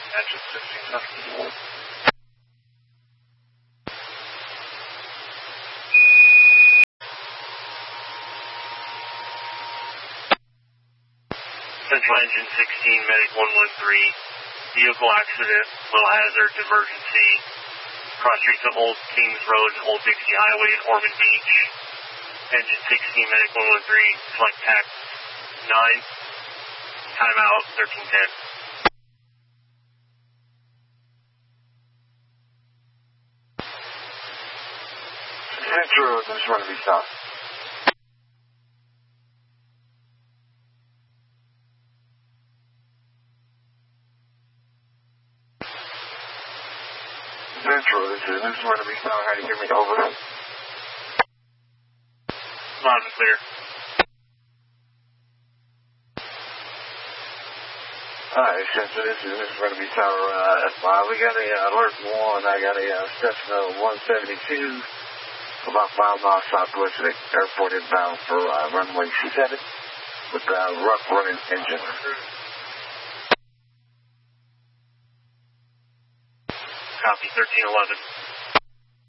Engine 16. Central Engine 16, Medic 113. Vehicle accident, low hazard, emergency. Cross streets of Old Kings Road and Old Dixie Highway in Ormond Beach. Engine 16, Medic 113. Select TAC 9. Timeout 1310. Central, just want to be south. Central, this is want to be south. How do you hear me? Over. Loud and clear. Alright, Central, this is going to be Tower F5. We got a alert 1. I got a Cessna 172 about 5 miles southwest of the airport inbound for runway 7 with a rough running engine. Copy 1311.